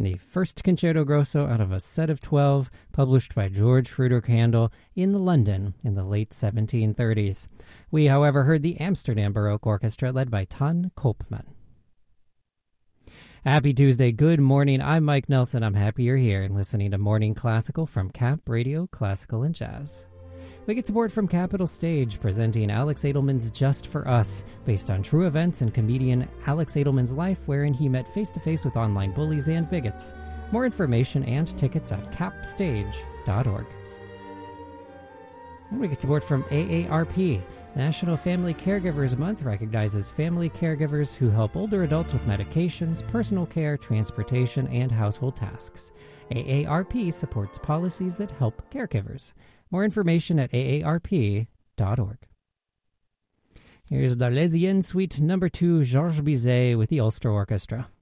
the first concerto grosso out of a set of 12 published by George Friedrich Handel in London in the late 1730s. We, however, heard the Amsterdam Baroque Orchestra led by Ton Koopman. Happy Tuesday, good morning. I'm Mike Nelson. I'm happy you're here and listening to Morning Classical from Cap Radio Classical and Jazz. We get support from Capitol Stage, presenting Alex Edelman's Just for Us, based on true events and comedian Alex Edelman's life, wherein he met face-to-face with online bullies and bigots. More information and tickets at capstage.org. And we get support from AARP. National Family Caregivers Month recognizes family caregivers who help older adults with medications, personal care, transportation, and household tasks. AARP supports policies that help caregivers. More information at aarp.org. Here's L'Arlésienne Suite No. 2, Georges Bizet with the Ulster Orchestra.